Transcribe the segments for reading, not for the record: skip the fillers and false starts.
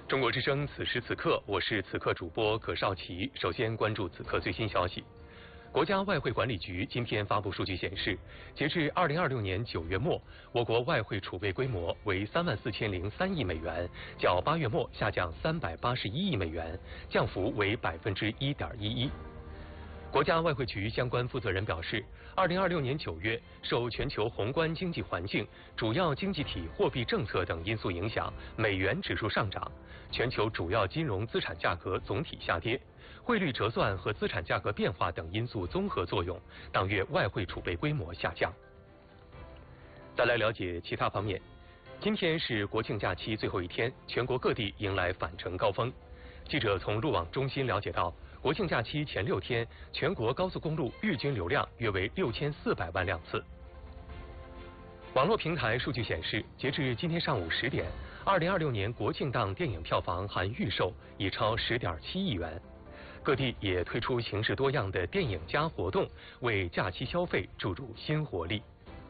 中国之声此时此刻，我是此刻主播葛少奇。首先关注此刻最新消息。国家外汇管理局今天发布数据显示，截至2026年9月末，我国外汇储备规模为34003亿美元，较8月末下降381亿美元，降幅为1.11%。国家外汇局相关负责人表示，2026年9月，受全球宏观经济环境、主要经济体货币政策等因素影响，美元指数上涨，全球主要金融资产价格总体下跌，汇率折算和资产价格变化等因素综合作用，当月外汇储备规模下降。再来了解其他方面，今天是国庆假期最后一天，全国各地迎来返程高峰。记者从路网中心了解到，国庆假期前6天，全国高速公路日均流量约为6400万辆次。网络平台数据显示，截至今天上午10点，2026年国庆档电影票房含预售已超10.7亿元。各地也推出形式多样的电影加活动，为假期消费注入新活力。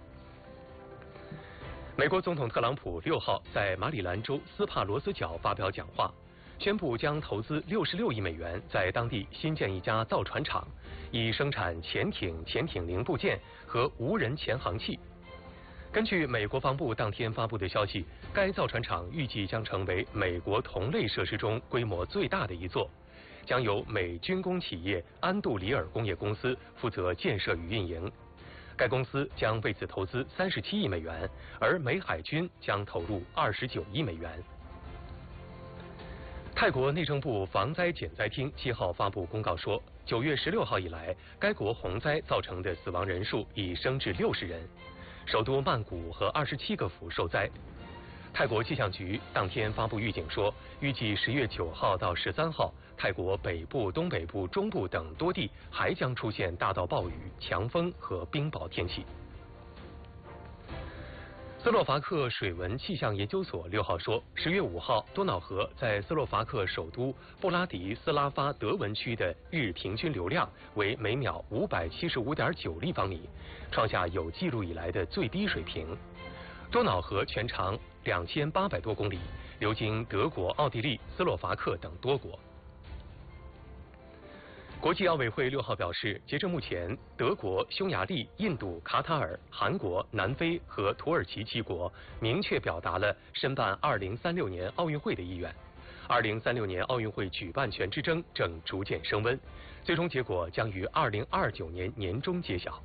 美国总统特朗普6号在马里兰州斯帕罗斯角发表讲话，宣布将投资66亿美元在当地新建一家造船厂，以生产潜艇、潜艇零部件和无人潜航器。根据美国防部当天发布的消息，该造船厂预计将成为美国同类设施中规模最大的一座，将由美军工企业安杜里尔工业公司负责建设与运营。该公司将为此投资37亿美元，而美海军将投入29亿美元。泰国内政部防灾减灾厅7号发布公告说，9月16号以来，该国洪灾造成的死亡人数已升至60人，首都曼谷和27个府受灾。泰国气象局当天发布预警说，预计10月9号到13号，泰国北部、东北部、中部等多地还将出现大到暴雨、强风和冰雹天气。斯洛伐克水文气象研究所6号说，10月5号，多瑙河在斯洛伐克首都布拉迪斯拉发德文区的日平均流量为每秒575.9立方米，创下有记录以来的最低水平。多瑙河全长2800多公里，流经德国、奥地利、斯洛伐克等多国。国际奥委会6号表示，截至目前，德国、匈牙利、印度、卡塔尔、韩国、南非和土耳其7国明确表达了申办2036年奥运会的意愿。2036年奥运会举办权之争正逐渐升温，最终结果将于2029年年中揭晓。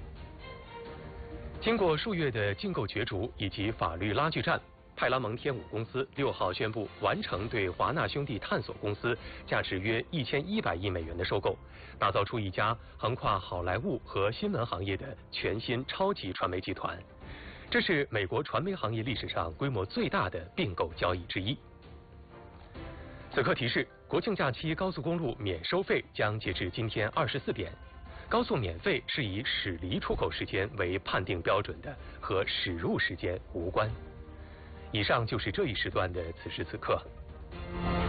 经过数月的竞购角逐以及法律拉锯战，派拉蒙天舞公司6号宣布完成对华纳兄弟探索公司价值约1100亿美元的收购，打造出一家横跨好莱坞和新闻行业的全新超级传媒集团。这是美国传媒行业历史上规模最大的并购交易之一。此刻提示，国庆假期高速公路免收费将截至今天24点。高速免费是以驶离出口时间为判定标准的，和驶入时间无关。以上就是这一时段的此时此刻。